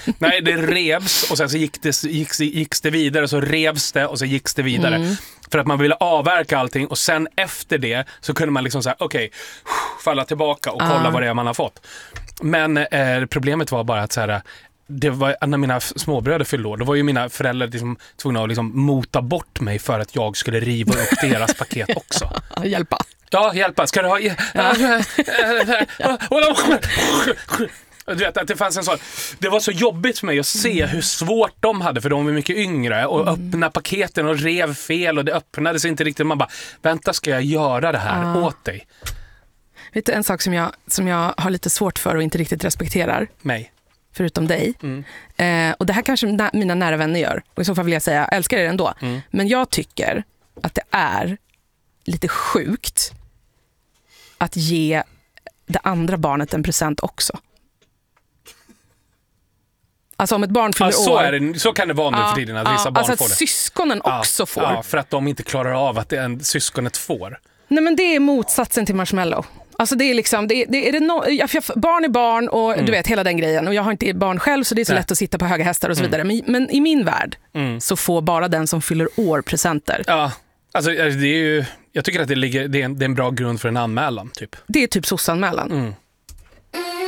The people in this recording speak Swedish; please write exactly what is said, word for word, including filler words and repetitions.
Nej, det revs och sen så gick det, gick, gick det vidare och så revs det och så gick det vidare. Mm. För att man ville avverka allting och sen efter det så kunde man liksom säga okej, okay, falla tillbaka och kolla uh. vad det är man har fått. Men eh, problemet var bara att så här, det var, när mina småbröder fyllde år, då var ju mina föräldrar liksom tvungna att liksom mota bort mig för att jag skulle riva upp deras paket också. Hjälpa. Ja, hjälpa. Ska du ha... Ja. Du vet att det fanns en sån. Det var så jobbigt för mig att se mm. hur svårt de hade, för de var mycket yngre, och mm. öppna paketen och rev fel och det öppnades inte riktigt. Man bara, vänta, ska jag göra det här ah. åt dig? Vet du en sak som jag, som jag har lite svårt för och inte riktigt respekterar? Mig. Förutom dig. Mm. Eh, och det här kanske na- mina nära vänner gör. Och i så fall vill jag säga, jag älskar er ändå. Mm. Men jag tycker att det är lite sjukt att ge det andra barnet en present också. Alltså om ett barn fyller ja, så år. Är det, så kan det vara nu ja, för tiden att vissa ja, barn alltså får det. Att syskonen ja, också får. Ja, för att de inte klarar av att det en syskonet får. Nej, men det är motsatsen till marshmallow. Alltså det är liksom, det är, det är det no, jag, barn är barn och mm. du vet hela den grejen. Och jag har inte barn själv så det är så Nej. lätt att sitta på höga hästar och så mm. vidare. Men, men i min värld mm. så får bara den som fyller år presenter. Ja, alltså det är ju, jag tycker att det, ligger, det, är en, det är en bra grund för en anmälan typ. Det är typ sossanmälan. Mm.